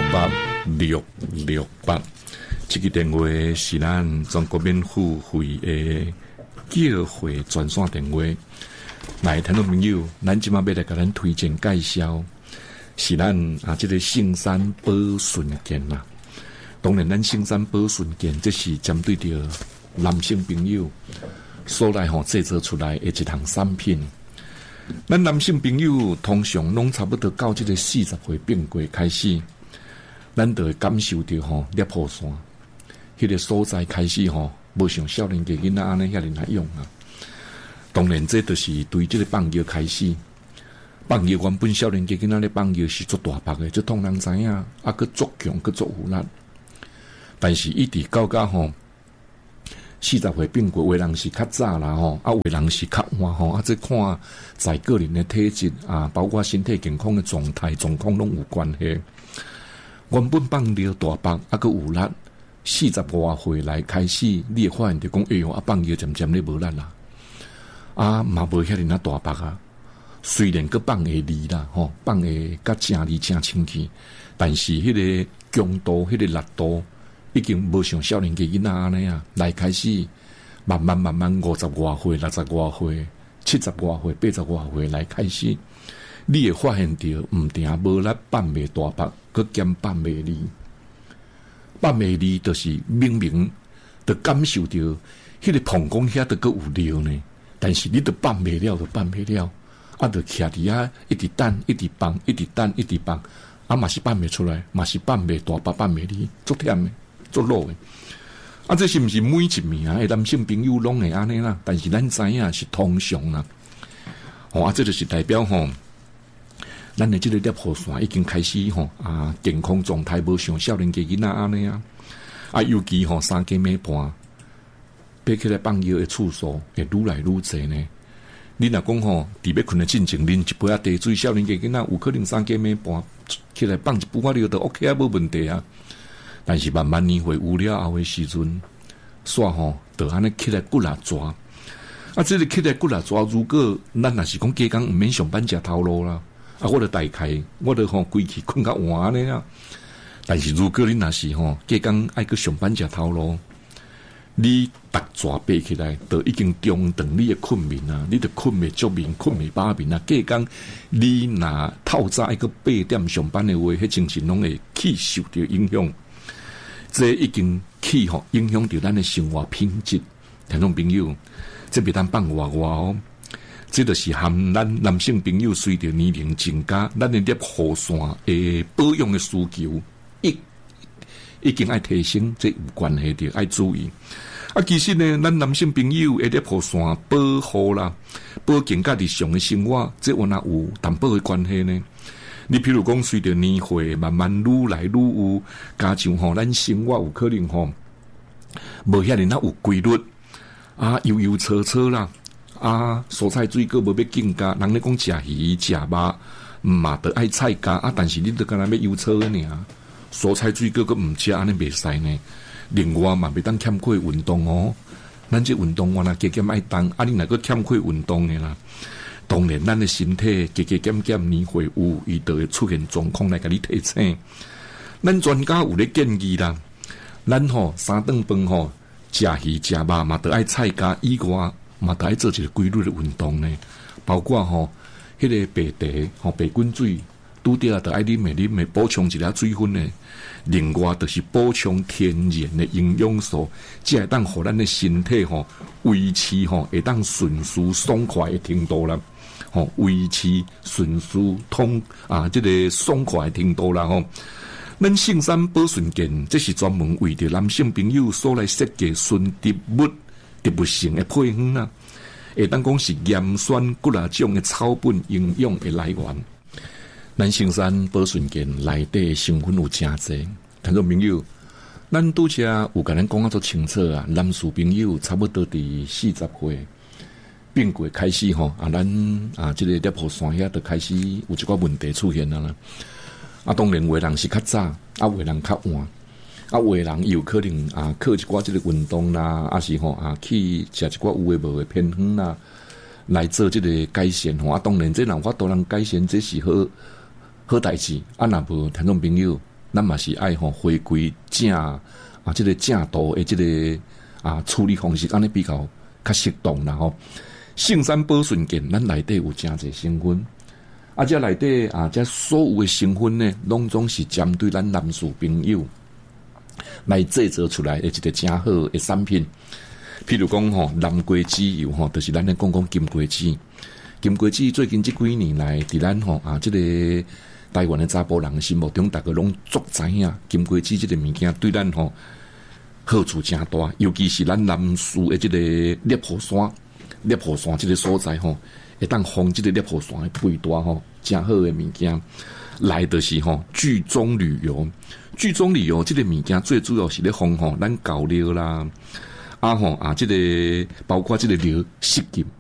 6868，这个电话是咱全国免付费的叫会专线电话。来，听众朋友，咱今晚要来给咱推荐介绍，是咱这个圣山宝顺健啦。当然，咱圣山宝顺健，这是针对着男性朋友所来制作出来的一项产品。咱男性朋友通常拢差不多到这个40岁变过开始，咱就会感受到裂破线，迄个所在开始无像少年家囡仔安尼遐尼来用啊。当然，这就是对这个放药开始。放药原本少年家囡仔咧放药是做大白的，这通人知影，佫足强佫足有力。但是一直到40岁变过，有的人是较早啦有的人是较晚这看在个人的体质包括身体健康的状态拢有关系。原本放疗大白佫有力，40多岁来开始，你会发现着讲，放药渐渐咧无力啦，嘛无遐尼大白啊。虽然佫放会利啦，放会甲正利正清气，但是迄个强度、迄个力度。已经无像少年家囡仔安尼来开始，慢慢50多岁、60多岁、70多岁、80多岁来开始，你会发现到毋定无力放袂大白，佮兼放袂利，放袂利就是明就感受到迄个膀胱遐都佮有料呢，但是你都放袂了，就徛伫遐一直等，一直放，一直等，一直放，嘛是放袂出来，嘛是放袂大白，放袂利，足忝的。做路的这是不是每一名男性朋友拢会安尼啦？但是咱知影是通常啦。这就是代表咱的这个裂破线已经开始健康状态无像少年家囡仔安尼尤其3更暝半，爬起来放药的次数会愈来愈侪呢。你若讲伫要困的进前啉一杯茶水，少年家囡仔有可能3更暝半起来放一杯药就 OK 无问题啊。但是慢慢年岁有了后的时阵，煞就安尼起来骨力抓。这个起来骨力抓，如果咱若是讲加工毋免上班食头路啦，我就大概我就规气困较晚安尼啊。但是如果你若是加工爱去上班食头路，你逐抓爬起来，就已经中断你的困眠啊，你就困袂足眠，困袂饱眠啊。加工你若透早爱去8点上班的话，迄精神拢会去受到影响。这已经去影响到咱的生活品质，听众朋友，这别当放话这就是含咱男性朋友随着年龄增加，咱的裂破线的保养的需求已经爱提升，这有关系的爱注意。其实呢，咱男性朋友的裂破线保护啦，保健甲日常的生活，这有淡薄的关系呢。你譬如讲，随着年岁慢慢愈来愈有，加上咱生活有可能无遐尼有规律悠悠扯扯啦蔬菜水果无要紧加，人咧讲食鱼食肉嘛得爱菜加但是你都干那要悠扯尔，蔬菜水果佮毋食安尼袂使呢。另外嘛，袂当欠缺运动咱这运动加减爱动你若个欠缺运动的啦。当然，咱的身体加减年岁有，伊就会出现状况来甲你提醒。咱专家有咧建议啦，咱3顿饭食鱼食肉嘛，得爱菜加以外，嘛得爱做一个规律的运动呢。包括迄个白茶白滚水，拄着得爱啉补充一下水分呢。另外，就是补充天然的营养素，才会当互咱的身体维持会当顺序爽快的程度啦。维持顺序这个爽快的程度啦咱圣山宝顺健，这是专门为着男性朋友所来设计纯植物性的配方啦，会当讲是盐酸骨种的草本营养的来源。咱圣山宝顺健内底成分有真侪，听众朋友，咱拄则有甲咱讲做清楚男士朋友差不多伫40岁。变过开始咱这个裂破线遐就开始有一寡问题出现了啦。当然有的人是较早，有的人较晚，有的人有可能靠一寡这个运动啦，是去食一寡有诶无诶偏方啦，来做这个改善当然这人法度人改善，这是好代志若无听众朋友咱嘛是爱回归正这个正道的这个处理方式，安尼比较适当啦吼。圣山宝顺境，咱内底有真侪成分，这内底这所有的成分呢，拢总是针对咱男士朋友来制作出来的一个真好的产品。譬如讲南瓜籽油就是咱咧讲金瓜子。金瓜子最近这几年来，伫咱这个台湾的查甫人心目中，大家拢足知影金瓜子这个物件对咱好处真大，尤其是咱男士的这个裂破山这个所在会当防这个裂破山的肥大真好的物件。来就是聚中旅游，聚中旅游这个物件最主要是咧防咱狗尿啦，这个包括这个尿失禁。